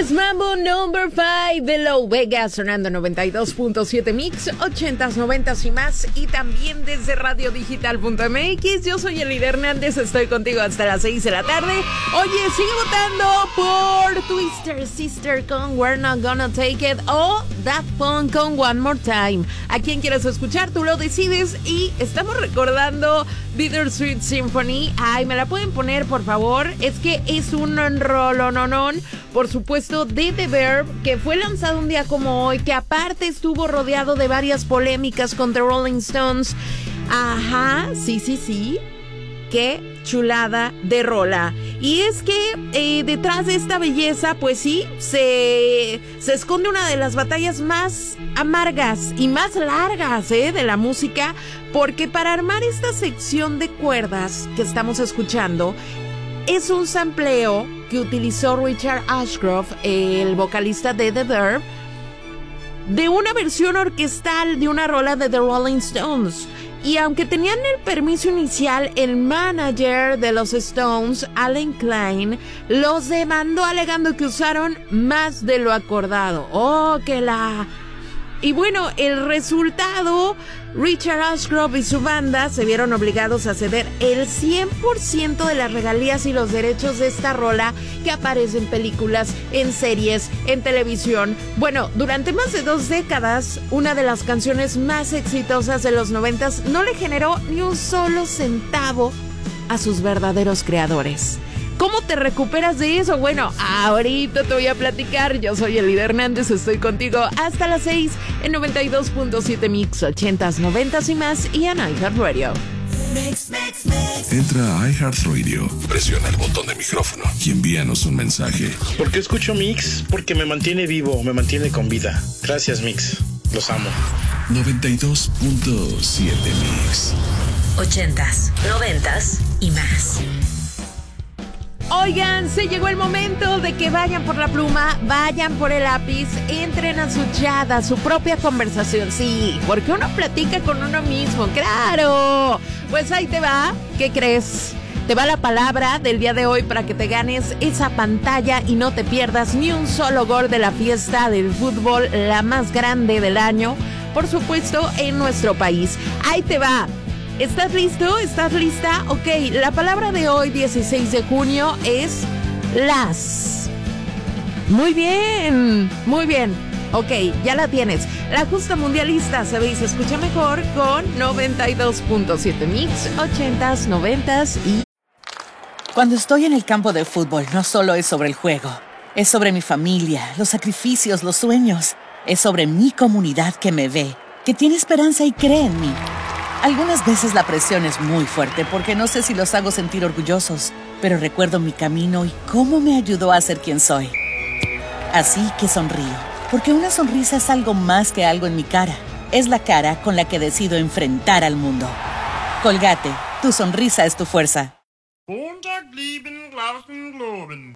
es Mambo Number 5 de Low Vegas, sonando 92.7 Mix, 80s, 90s y más, y también desde radiodigital.mx. Yo soy Elida Hernández, estoy contigo hasta las 6 de la tarde. Oye, sigue votando por Twister Sister con We're Not Gonna Take It o That Phone con One More Time. ¿A quién quieres escuchar? Tú lo decides. Y estamos recordando Bittersweet Symphony. Ay, ¿me la pueden poner, por favor? Es que es un rolononón, por supuesto, de The Verb, que fue lanzado un día como hoy, que aparte estuvo rodeado de varias polémicas con The Rolling Stones. Ajá, sí. Qué chulada de rola. Y es que detrás de esta belleza, pues sí, se esconde una de las batallas más amargas y más largas de la música, porque para armar esta sección de cuerdas que estamos escuchando, es un sampleo que utilizó Richard Ashcroft, el vocalista de The Verb, de una versión orquestal de una rola de The Rolling Stones. Y aunque tenían el permiso inicial, el manager de los Stones, Alan Klein, los demandó alegando que usaron más de lo acordado. ¡Oh, que la! Y bueno, el resultado, Richard Ashcroft y su banda se vieron obligados a ceder el 100% de las regalías y los derechos de esta rola, que aparece en películas, en series, en televisión. Bueno, durante más de 2 décadas, una de las canciones más exitosas de los 90s no le generó ni un solo centavo a sus verdaderos creadores. ¿Cómo te recuperas de eso? Bueno, ahorita te voy a platicar. Yo soy Elida Hernández, estoy contigo hasta las 6 en 92.7 Mix, 80s, 90s y más, y en iHeartRadio. Entra a iHeartRadio, presiona el botón de micrófono y envíanos un mensaje. ¿Por qué escucho Mix? Porque me mantiene vivo, me mantiene con vida. Gracias, Mix. Los amo. 92.7 Mix. 80s, 90s y más. Oigan, se llegó el momento de que vayan por la pluma, vayan por el lápiz, entren a su chat, a su propia conversación. Sí, porque uno platica con uno mismo, ¡claro! Pues ahí te va, ¿qué crees? Te va la palabra del día de hoy para que te ganes esa pantalla y no te pierdas ni un solo gol de la fiesta del fútbol, la más grande del año, por supuesto, en nuestro país. Ahí te va. ¿Estás listo? ¿Estás lista? Ok, la palabra de hoy, 16 de junio, es las. Muy bien. Ok, ya la tienes. La justa mundialista se ve y se escucha mejor con 92.7 Mix, 80s, 90s y... Cuando estoy en el campo de fútbol, no solo es sobre el juego. Es sobre mi familia, los sacrificios, los sueños. Es sobre mi comunidad que me ve, que tiene esperanza y cree en mí. Algunas veces la presión es muy fuerte porque no sé si los hago sentir orgullosos, pero recuerdo mi camino y cómo me ayudó a ser quien soy. Así que sonrío, porque una sonrisa es algo más que algo en mi cara. Es la cara con la que decido enfrentar al mundo. Colgate, tu sonrisa es tu fuerza.